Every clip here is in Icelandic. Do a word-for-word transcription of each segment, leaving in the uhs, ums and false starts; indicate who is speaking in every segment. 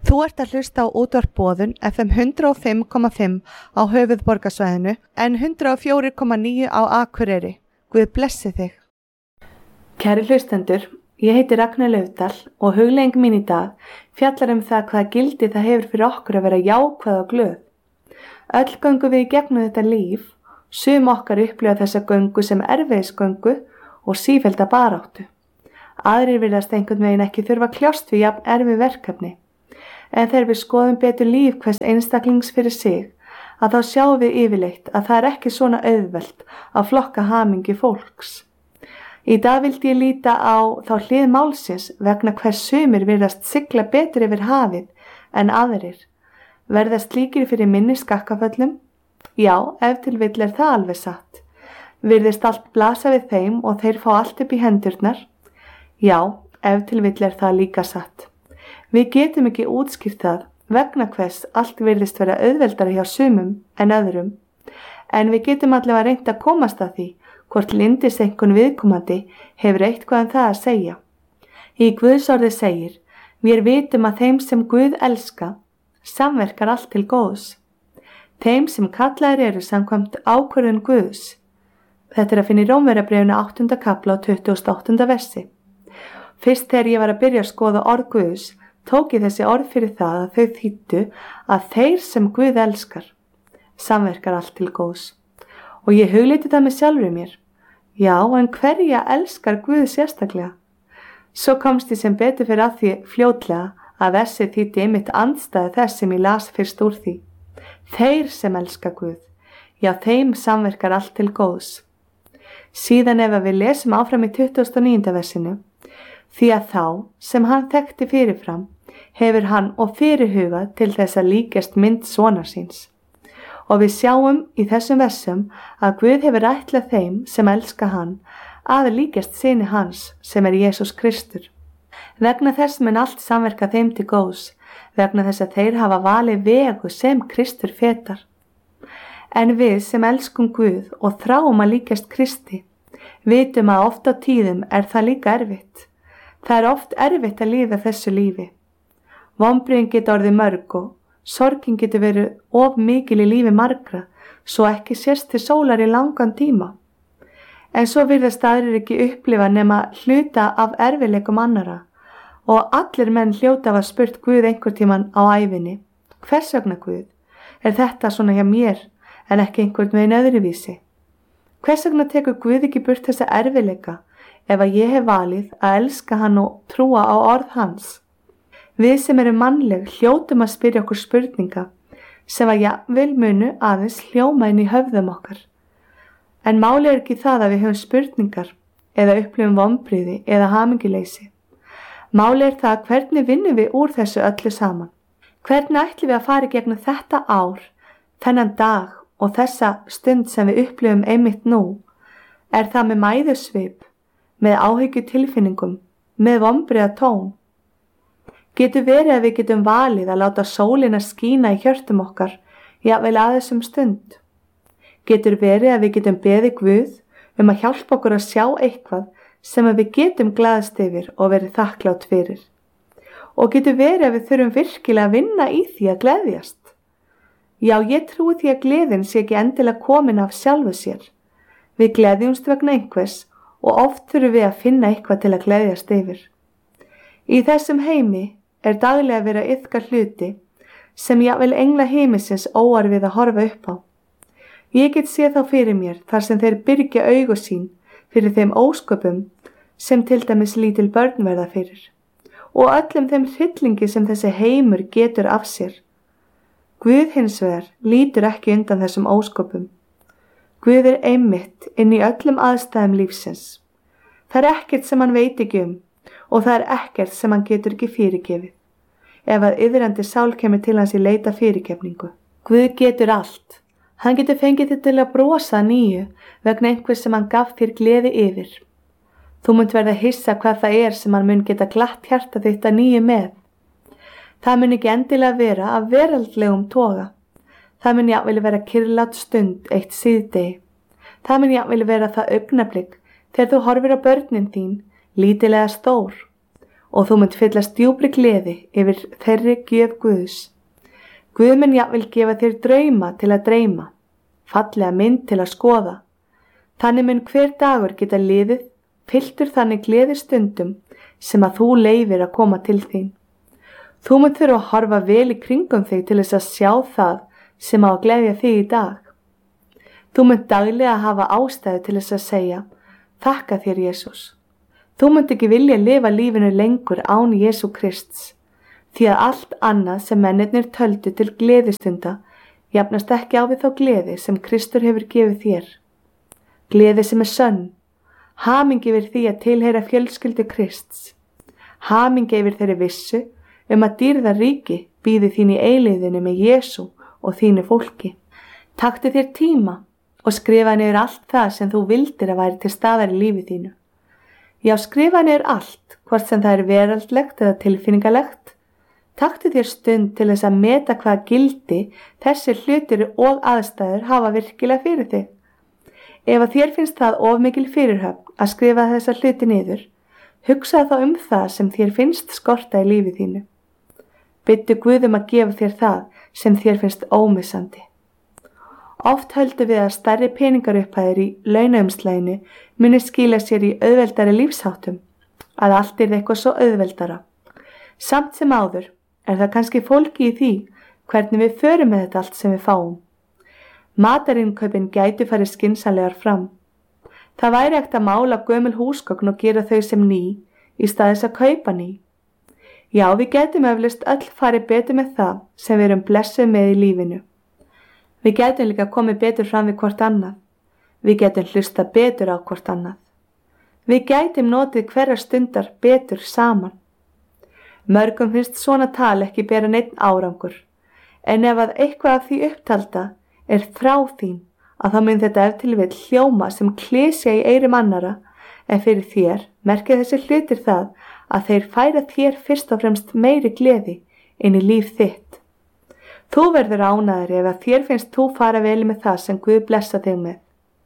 Speaker 1: Þú ert að hlusta á útvarp Boðun F M hundrað og fimm komma fimm á höfuðborgarsvæðinu en hundrað og fjögur komma níu á Akureyri. Guð blessi þig. Kæri hlustendur, ég heiti Ragnar Laufdal og hugleiðing mín í dag fjallar um það hvaða gildi það hefur fyrir okkur að vera jákvæð og glöð. Öll göngum við í gegnum þetta líf, sum okkar upplifa þessa göngu sem erfiðisgöngu og sífellda baráttu. Aðrir virðast einhvern veginn ekki þurfa að kljást við jafn erfið verkefni. En þegar við skoðum betur líf hvers einstaklings fyrir sig, að þá sjáum við yfirleitt að það er ekki svona auðvelt að flokka hamingju fólks. Í dag vildi ég líta á þá hlið málsins vegna hvers sumir virðast sigla betur yfir hafið en aðrir. Verðast slíkir fyrir minni skakkaföllum? Já, ef til vill er það alveg satt. Virðist allt blasa við þeim og þeir fá allt upp í hendurnar? Já, ef til vill er það líka satt. Við getum ekki útskýrt það vegna hvers allt virðist vera auðveldara hjá sumum en öðrum, en við getum allavega reynt að komast að því hvort lyndiseinkun viðkomandi hefur eitthvað um það að segja. Í Guðsorði segir, vér vitum að þeim sem Guð elska, samverkar allt til góðs. Þeim sem kallaðir eru samkvæmt ákvörðun Guðs. Þetta er að finna í Rómverjabréfinu áttunda kafla og tuttugasta og áttunda versi. Fyrst þegar ég var að byrja að skoða orð Guðs, tók ég þessi orð fyrir það að þau þýddu að þeir sem Guð elskar, samverkar allt til góðs. Og ég hugleiti það með sjálfri mér. Já, en hverja elskar Guð sérstaklega? Svo komst ég sem betur fyrir að því fljótlega að versið þýddi einmitt andstæðu þess sem ég las fyrst úr því. Þeir sem elska Guð, já þeim samverkar allt til góðs. Síðan ef við lesum áfram í tuttugasta og níunda versinu, því að þá sem hann þekkti fyrirfram, hefur hann og fyrirhugað til þess að líkjast mynd sonar síns. Og við sjáum í þessum versum að Guð hefur ætlað þeim sem elska hann að líkjast syni hans sem er Jesús Kristur. Vegna þess mun allt samverka þeim til góðs, vegna þess að þeir hafa valið vegu sem Kristur fetar. En við sem elskum Guð og þráum að líkjast Kristi, vitum að oft á tíðum er það líka erfitt. Það er oft erfitt að lifa þessu lífi. Vonbrigðin geta orðið mörg og sorgin getur verið of mikil í lífi margra, svo ekki sést til sólar í langan tíma. En svo virðast aðrir ekki upplifa nema hluta af erfiðleikum annara og allir menn hljóta hafa spurt Guð einhver tíman á ævinni. Hvers vegna Guð? Er þetta svona hjá mér en ekki einhvern veginn öðruvísi? Hvers vegna tekur Guð ekki burt þessa erfiðleika ef að ég hef valið að elska hann og trúa á orð hans? Við sem erum mannleg hljótum að spyrja okkur spurninga sem að jafnvel munu aðeins hljóma inn í höfðum okkar. En máli er ekki það að við höfum spurningar eða upplifum vonbrigði eða hamingjuleysi. Máli er það hvernig vinnum við úr þessu öllu saman. Hvernig ætlum við að fara í gegnum þetta ár, þennan dag og þessa stund sem við upplifum einmitt nú? Er það með mæðusvip, með áhyggjutilfinningum, með vonbrigða tón? Getur verið að við getum valið að láta sólina skína í hjörtum okkar, jafnvel að þessum stund? Getur verið að við getum beðið Guð um að hjálpa okkur að sjá eitthvað sem við getum glaðst yfir og verið þakklátt fyrir? Og getur verið að við þurfum virkilega að vinna í því að gleðjast? Já, ég trúi því að gleðin sé ekki endilega komin af sjálfu sér. Við gleðjumst vegna einhvers og oft þurfum við að finna eitthvað til að gleðjast yfir. Í þessum heimi er daglega að vera að iðka hluti sem jafnvel engla heimisins óar við að horfa upp á. Ég get séð þá fyrir mér þar sem þeir byrgja augu sín fyrir þeim ósköpum sem til dæmis lítil börn verða fyrir og öllum þeim hryllingi sem þessi heimur getur af sér. Guð hins vegar lítur ekki undan þessum ósköpum. Guð er einmitt inn í öllum aðstæðum lífsins. Það er ekkert sem hann veit ekki um og það er ekkert sem hann getur ekki fyrirgefið. Ef að iðrandi sál kemur til hans í leita fyrirgefningu. Guð getur allt. Hann getur fengið þig til að brosa nýju vegna einhvers sem hann gaf þér gleði yfir. Þú munt verða hissa hvað það er sem hann mun geta glatt hjarta þitt að nýju með. Það mun ekki endilega vera af veraldlegum toga. Það mun jafnvel vera kyrrlát stund eitt síðdegi. Það mun jafnvel vera það augnablik þegar þú horfir á börnin þín, lítilega stór, og þú munt fyllast djúpri gleði yfir þeirri gjöf Guðs. Guð mun jafnvel gefa þér drauma til að dreyma, fallega mynd til að skoða. Þannig mun hver dagur geta liðið, fylltur þannig gleðistundum sem að þú leyfir að koma til þín. Þú munt þurfa að horfa vel í kringum þig til þess að sjá það sem á að gleðja þig í dag. Þú munt daglega hafa ástæðu til þess að segja, þakka þér Jesús. Þú munt ekki vilja lifa lífinu lengur án Jesú Krists, því að allt annað sem mennirnir töldu til gleðistunda jafnast ekki á við þá gleði sem Kristur hefur gefið þér. Gleði sem er sönn, hamingi yfir því að tilheyra fjölskyldu Krists, hamingi yfir þeirri vissu um að dýrðarríki bíði þín í eilíðinu með Jesú og þínu fólki. Taktu þér tíma og skrifa niður allt það sem þú vildir að væri til staðar í lífi þínu. Já, skrifa niður allt, hvort sem það er veraldlegt eða tilfinningalegt. Taktu þér stund til þess að meta hvaða gildi þessi hlutir og aðstæður hafa virkilega fyrir þig. Ef að þér finnst það of mikil fyrirhöfn að skrifa þessa hluti niður, hugsaðu þá um það sem þér finnst skorta í lífi þínu. Biddu Guð um að gefa þér það sem þér finnst ómissandi. Oft höldum við að stærri peningarupphæðir í launaumslaginu muni skila sér í auðveldari lífsháttum, að allt er eitthvað svo auðveldara. Samt sem áður er það kannski fólki í því hvernig við förum með þetta allt sem við fáum. Matarinkaupin gætu farið skynsamlegar fram. Það væri hægt að mála gömul húsgögn og gera þau sem ný í stað þess að kaupa ný. Já, við getum eflaust öll farið betur með það sem við erum blessuð með í lífinu. Við getum líka komið betur fram við hvort annað. Við getum hlusta betur á hvort annað. Við getum notið hverjar stundar betur saman. Mörgum finnst svona tal ekki bera neinn árangur, en ef að eitthvað af því upptalda er frá þín, að þá mun þetta ef til vill hljóma sem klysja í eyrum annara, en fyrir þér merkir þessi hlutir það að þeir færa þér fyrst og fremst meiri gleði inn í líf þitt. Þú verður ánægður ef að þér finnst þú fara vel með það sem Guð blessa þig með.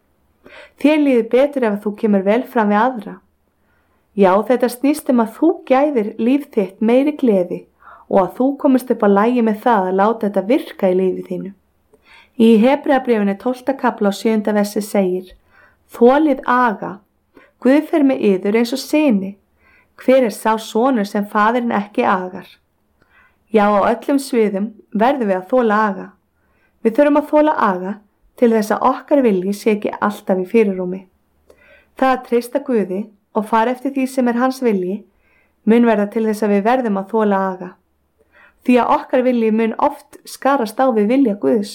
Speaker 1: Þér líður betur ef þú kemur vel fram við aðra. Já, þetta snýst um að þú gæðir líf þitt meiri gleði og að þú komist upp á lagi með það að láta þetta virka í lífi þínu. Í Hebreabréfinu tólfta kafla og sjöunda versi segir, þolið aga, Guð fer með yður eins og syni. Hver er sá sonur sem faðirinn ekki agar? Já, á öllum sviðum verðum við að þola aga. Við þurfum að þola aga til þess að okkar vilji sé ekki alltaf í fyrirrúmi. Það að treysta Guði og fara eftir því sem er hans vilji mun verða til þess að við verðum að þola aga. Því að okkar vilji mun oft skarast á við vilja Guðs.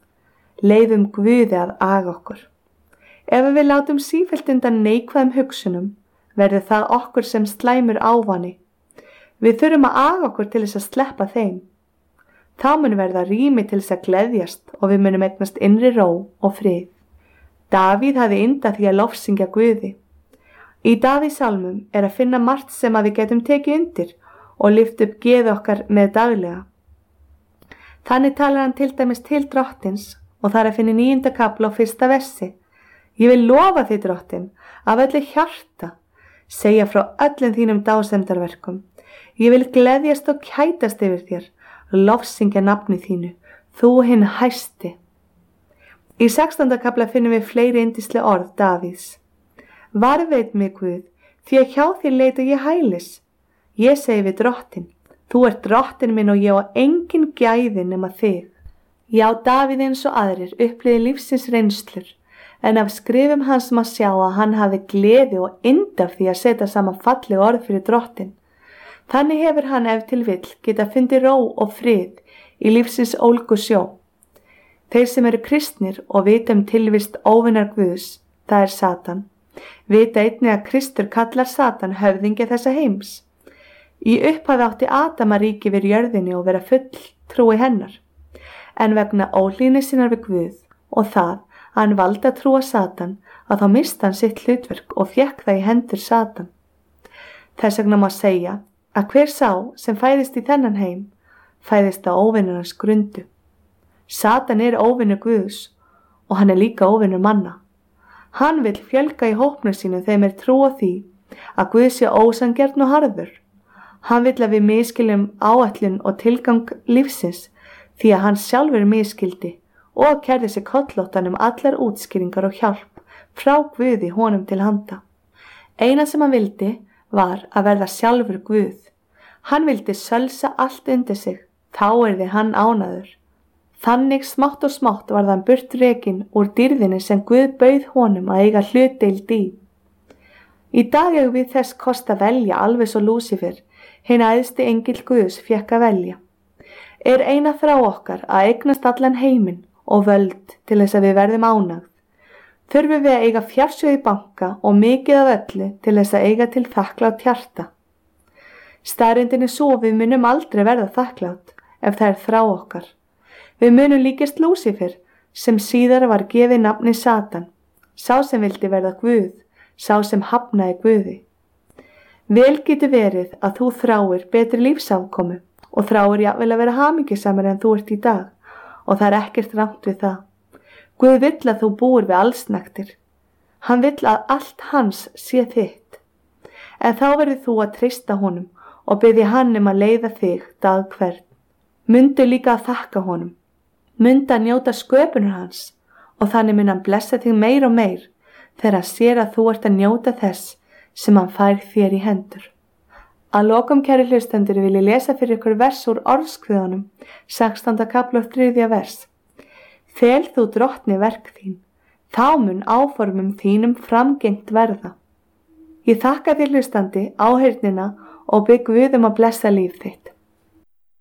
Speaker 1: Leyfum Guði að aga okkur. Ef við látum sífellt undan neikvæðum hugsunum, verður það okkur sem slæmur ávani. Við þurfum að aga okkur til þess að sleppa þeim. Þá mun verða rými til þess að gleðjast og við munum eignast innri ró og frið. Davíð hafði yndað því að lofsyngja Guði. Í Davíðssalmum er að finna margt sem að við getum tekið undir og lyft upp geð okkar með daglega. Þannig talar hann til dæmis til drottins og það er að finna níunda kafla á fyrsta versi. Ég vil lofa þig, drottin, af öllu hjarta, segja frá öllum þínum dásemdarverkum. Ég vil gleðjast og kætast yfir þér, lofsyngja nafni þínu, þú hinn hæsti. Í sextánda kafla finnum við fleiri yndisleg orð Davíðs. Varðveit mig Guð, því að hjá þér leita ég hælis. Ég segi við drottin, þú ert drottin minn og ég á engin gæði nema þig. Já, Davíð eins og aðrir upplifði lífsins reynslur, en af skrifum hans má sjá að hann hafði gleði og ynd af því að setja saman falleg orð fyrir drottin. Þannig hefur hann ef til vill geta fundið ró og frið í lífsins ólgu sjó. Þeir sem eru kristnir og vita um tilvist óvinnar Guðs, það er Satan, vita einnig að Kristur kallar Satan höfðingja þessa heims. Í upphafi átti Adam að ríki yfir jörðinni og vera full trúi hennar, en vegna óhlýðni sinnar við Guð og það að hann valdi að trúa Satan, að þá mista hann sitt hlutverk og fékk það í hendur Satan. Þess vegna má segja að hver sá sem fæðist í þennan heim, fæðist á óvinnarnas grundu. Satan er óvinnur Guðs og hann er líka óvinnur manna. Hann vill fjölga í hópnum sínum þeim er trúa því að Guð sé ósanngjarn og harður. Hann vill að við misskiljum áætlun og tilgang lífsins því að hann sjálfur misskildi og kærði sig kollóttan um allar útskýringar og hjálp frá Guði honum til handa. Eina sem hann vildi var að verða sjálfur Guð. Hann vildi sölsa allt undir sig, þá yrði hann ánægður. Þannig smátt og smátt varð hann burt rekinn úr dýrðinni sem Guð bauð honum að eiga hlutdeild í. Í dag eigum við þess kost að velja alveg svo Lúsífer, hinn æðsti engill Guðs, fékk að velja. Er eina þrá okkar að eignast allan heiminn og völd til þess að við verðum ánægð. Þurfum við að eiga fjársjóð í banka og mikið af öllu til þess að eiga til þakklátt hjarta. Staðreyndin er svo við munum aldrei verða þakklátt ef það er þrá okkar. Við munum líkast Lúsífer sem síðar var gefið nafni Satan, sá sem vildi verða Guð, sá sem hafnaði Guði. Vel getur verið að þú þráir betri lífsafkomu og þráir jafnvel að vera hamingjusamur en þú ert í dag og það er ekkert rangt við það. Guð vill að þú búir við allsnægtir. Hann vill að allt hans sé þitt. En þá verður þú að treysta honum og biðja hann um að leiða þig dag hvern. Mundu líka að þakka honum. Mundu að njóta sköpunar hans og þannig mun hann blessa þig meir og meir þegar hann sér að þú ert að njóta þess sem hann fær þér í hendur. Að lokum, kæri hlustendur, vil ég lesa fyrir ykkur vers úr Orðskviðunum, sextánda kafli og þriðja vers. Fel þú drottni verk þín, þá mun áformum þínum framgengt verða. Ég þakka þér hlustandi áheyrnina og bið Guð um að blessa líf þitt.